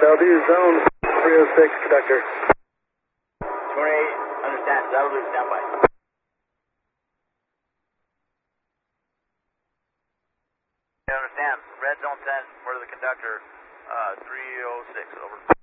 Bellevue, zone 306, conductor. 28, understand, Bellevue, standby. I understand. Red zone 10 for the conductor, 306, over.